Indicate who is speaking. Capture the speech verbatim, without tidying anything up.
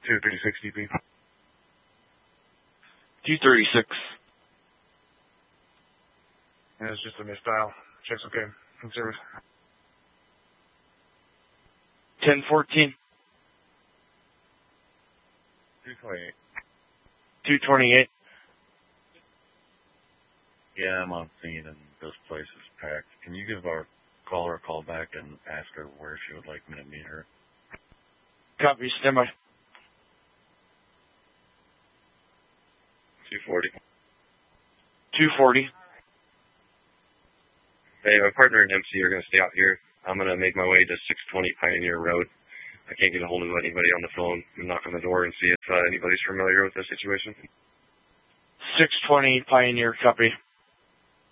Speaker 1: two thirty-six D P.
Speaker 2: two thirty-six.
Speaker 1: And it's just a misdial. Check's okay. In service.
Speaker 2: ten fourteen.
Speaker 3: two twenty-eight.
Speaker 2: two twenty-eight.
Speaker 3: Yeah, I'm on scene and this place is packed. Can you give our caller a call back and ask her where she would like me to meet her?
Speaker 2: Copy, standby.
Speaker 4: two forty.
Speaker 2: two forty.
Speaker 4: Hey, my partner and M C are going to stay out here. I'm going to make my way to six twenty Pioneer Road. I can't get a hold of anybody on the phone. I'm knock on the door and see if uh, anybody's familiar with the situation.
Speaker 2: six twenty Pioneer, copy.